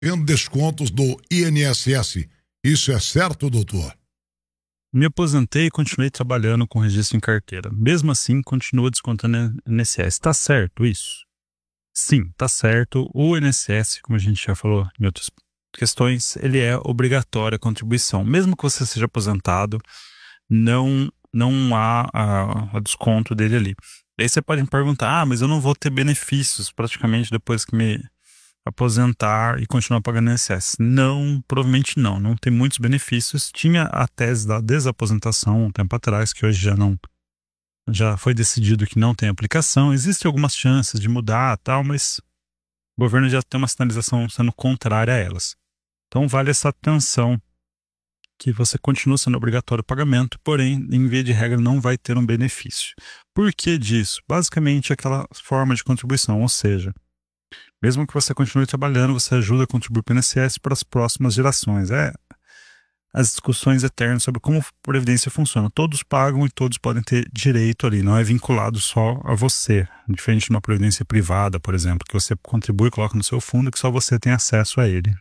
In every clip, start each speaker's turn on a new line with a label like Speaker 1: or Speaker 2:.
Speaker 1: tendo descontos do INSS. Isso é certo, doutor?
Speaker 2: Me aposentei e continuei trabalhando com registro em carteira. Mesmo assim, continua descontando INSS. Tá certo isso? Sim, tá certo. O INSS, como a gente já falou em outras questões, ele é obrigatório a contribuição. Mesmo que você seja aposentado, não há a desconto dele ali. Aí você pode me perguntar, mas eu não vou ter benefícios praticamente depois que me aposentar e continuar pagando INSS. Não, provavelmente não tem muitos benefícios. Tinha a tese da desaposentação um tempo atrás, que hoje já foi decidido que não tem aplicação. Existem algumas chances de mudar tal, mas o governo já tem uma sinalização sendo contrária a elas. Então vale essa atenção que você continua sendo obrigatório o pagamento, porém, em via de regra, não vai ter um benefício. Por que disso? Basicamente, aquela forma de contribuição, ou seja, mesmo que você continue trabalhando, você ajuda a contribuir para o INSS para as próximas gerações. As discussões eternas sobre como a Previdência funciona. Todos pagam e todos podem ter direito ali, não é vinculado só a você. Diferente de uma Previdência privada, por exemplo, que você contribui e coloca no seu fundo e que só você tem acesso a ele.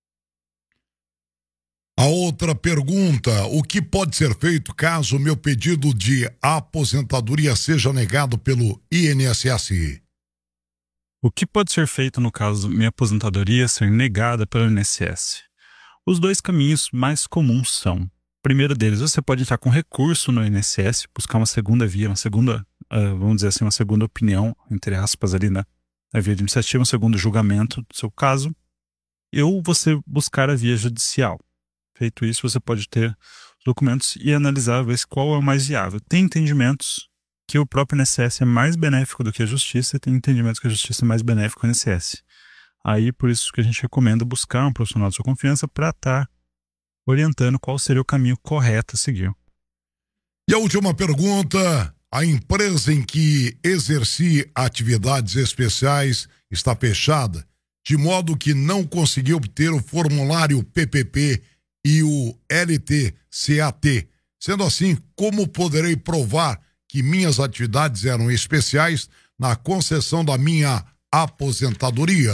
Speaker 1: A outra pergunta: o que pode ser feito caso o meu pedido de aposentadoria seja negado pelo INSS?
Speaker 2: O que pode ser feito no caso da minha aposentadoria ser negada pelo INSS? Os dois caminhos mais comuns são: o primeiro deles, você pode entrar com recurso no INSS, buscar uma segunda via, vamos dizer assim, uma segunda opinião, entre aspas, ali na via administrativa, um segundo julgamento do seu caso, ou você buscar a via judicial. Feito isso, você pode ter os documentos e analisar, ver qual é o mais viável. Tem entendimentos que o próprio INSS é mais benéfico do que a justiça, e tem entendimentos que a justiça é mais benéfica que o INSS. Aí, por isso que a gente recomenda buscar um profissional de sua confiança para estar orientando qual seria o caminho correto a seguir.
Speaker 1: E a última pergunta: a empresa em que exerci atividades especiais está fechada, de modo que não consegui obter o formulário PPP e o LTCAT. Sendo assim, como poderei provar que minhas atividades eram especiais na concessão da minha aposentadoria?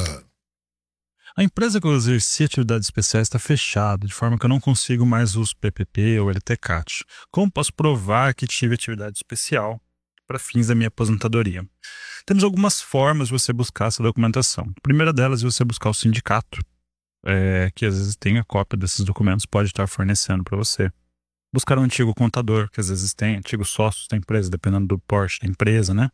Speaker 2: A empresa que eu exerci atividades especiais está fechada, de forma que eu não consigo mais os PPP ou LTCAT. Como posso provar que tive atividade especial para fins da minha aposentadoria? Temos algumas formas de você buscar essa documentação. A primeira delas é você buscar o sindicato, que às vezes tem a cópia desses documentos, pode estar fornecendo para você. Buscar um antigo contador, que às vezes tem, antigos sócios da empresa, dependendo do porte da empresa, né?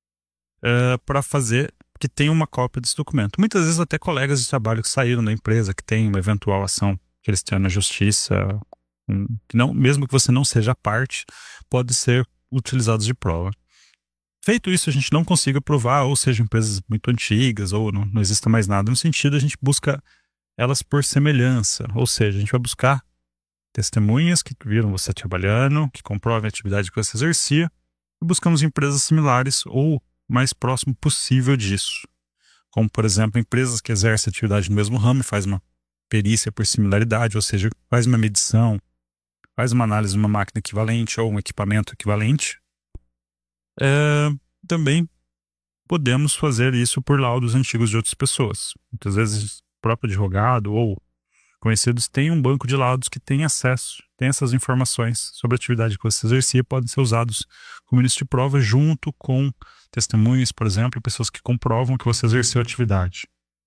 Speaker 2: Para fazer que tenha uma cópia desse documento. Muitas vezes até colegas de trabalho que saíram da empresa, que tem uma eventual ação que eles tenham na justiça, que não, mesmo que você não seja parte, pode ser utilizados de prova. Feito isso, a gente não consiga provar, ou seja, empresas muito antigas, ou não exista mais nada no sentido, a gente busca elas por semelhança, ou seja, a gente vai buscar testemunhas que viram você trabalhando, que comprovem a atividade que você exercia, e buscamos empresas similares ou mais próximo possível disso. Como, por exemplo, empresas que exercem atividade no mesmo ramo e faz uma perícia por similaridade, ou seja, faz uma medição, faz uma análise de uma máquina equivalente ou um equipamento equivalente. Também podemos fazer isso por laudos antigos de outras pessoas. Muitas vezes o próprio advogado ou conhecidos têm um banco de laudos que tem acesso, tem essas informações sobre a atividade que você exercia, podem ser usados como início de prova junto com testemunhas, por exemplo, pessoas que comprovam que você exerceu a atividade.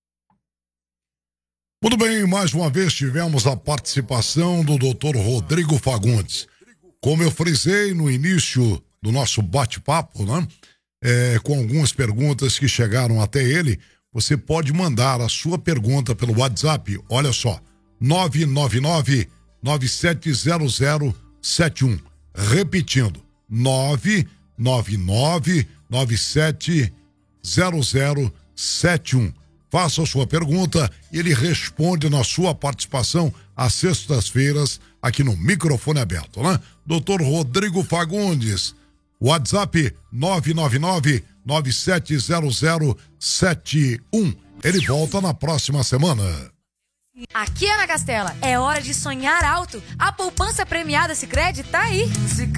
Speaker 1: Muito bem, mais uma vez tivemos a participação do Dr. Rodrigo Fagundes. Como eu frisei no início do nosso bate-papo, né? Com algumas perguntas que chegaram até ele, você pode mandar a sua pergunta pelo WhatsApp. Olha só, 999-970071. Repetindo, 999-970071. Faça a sua pergunta e ele responde na sua participação às sextas-feiras aqui no Microfone Aberto, né? Dr. Rodrigo Fagundes, WhatsApp 999-970071. Ele volta na próxima semana.
Speaker 3: Aqui é na Castela, é hora de sonhar alto. A poupança premiada Sicredi tá aí.